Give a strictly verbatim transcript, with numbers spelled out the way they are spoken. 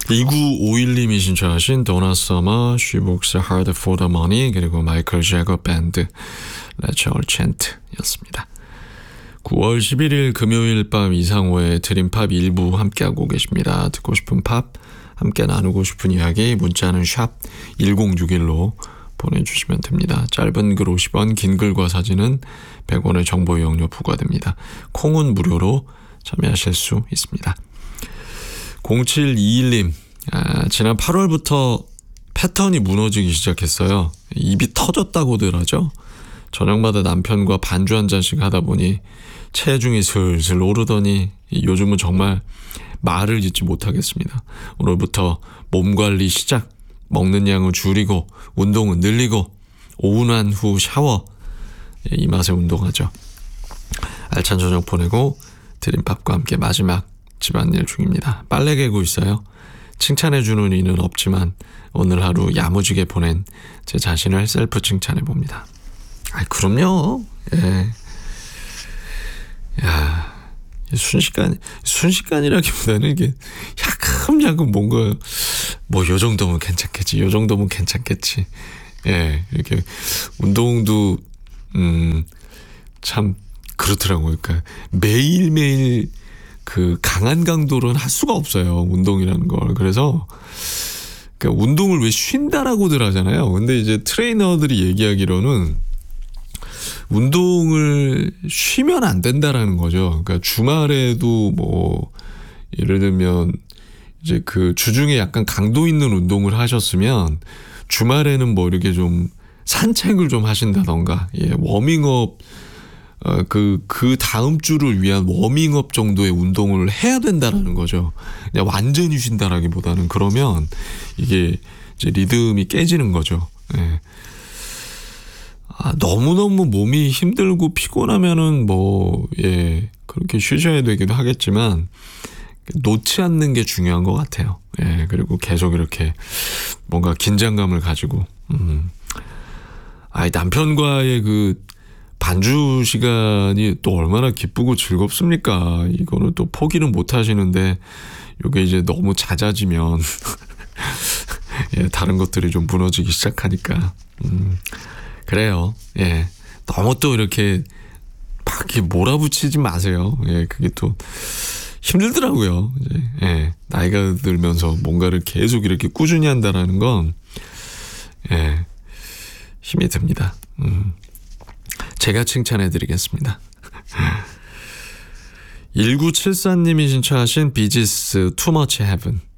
이구오일님이 신청하신 도나 서머, She Works Hard for the Money, 그리고 마이클 제거 밴드 Let's All Chant 였습니다. 구월 십일일 금요일 밤 이상호의 드림팝 일부 함께하고 계십니다. 듣고 싶은 팝, 함께 나누고 싶은 이야기 문자는 샵 일공육일로 보내주시면 됩니다. 짧은 글 오십 원, 긴 글과 사진은 백 원의 정보 이용료 부과됩니다. 콩은 무료로 참여하실 수 있습니다. 공칠이일님, 아, 지난 팔월부터 패턴이 무너지기 시작했어요. 입이 터졌다고들 하죠. 저녁마다 남편과 반주 한 잔씩 하다 보니 체중이 슬슬 오르더니 요즘은 정말 말을 잇지 못하겠습니다. 오늘부터 몸관리 시작. 먹는 양은 줄이고 운동은 늘리고 오운한 후 샤워. 이 맛에 운동하죠. 알찬 저녁 보내고 드림팝과 함께 마지막 집안일 중입니다. 빨래 개고 있어요. 칭찬해주는 이는 없지만 오늘 하루 야무지게 보낸 제 자신을 셀프 칭찬해봅니다. 아이, 그럼요. 예. 야, 순식간, 순식간이라기보다는 이게 야금야금 뭔가, 뭐, 요 정도면 괜찮겠지. 요 정도면 괜찮겠지. 예, 이렇게, 운동도, 음, 참, 그렇더라고요. 그러니까 매일매일 그 강한 강도로는 할 수가 없어요. 운동이라는 걸. 그래서, 그러니까 운동을 왜 쉰다라고들 하잖아요. 근데 이제 트레이너들이 얘기하기로는 운동을 쉬면 안 된다라는 거죠. 그러니까 주말에도 뭐 예를 들면 이제 그 주중에 약간 강도 있는 운동을 하셨으면 주말에는 뭐 이렇게 좀 산책을 좀 하신다던가, 예, 워밍업, 어, 그, 그 다음 주를 위한 워밍업 정도의 운동을 해야 된다라는 거죠. 그냥 완전히 쉰다라기보다는, 그러면 이게 이제 리듬이 깨지는 거죠. 예. 아, 너무너무 몸이 힘들고 피곤하면은 뭐, 예, 그렇게 쉬셔야 되기도 하겠지만, 놓지 않는 게 중요한 것 같아요. 예, 그리고 계속 이렇게 뭔가 긴장감을 가지고, 음. 아이, 남편과의 그 반주 시간이 또 얼마나 기쁘고 즐겁습니까? 이거는 또 포기는 못 하시는데, 요게 이제 너무 잦아지면, 예, 다른 것들이 좀 무너지기 시작하니까, 음. 그래요. 예. 너무 또 이렇게 막 이렇게 몰아붙이지 마세요. 예. 그게 또 힘들더라고요. 이제, 예. 나이가 들면서 뭔가를 계속 이렇게 꾸준히 한다라는 건, 예. 힘이 듭니다. 음. 제가 칭찬해 드리겠습니다. 일구칠사님이 신청하신 비지스 Too Much Heaven.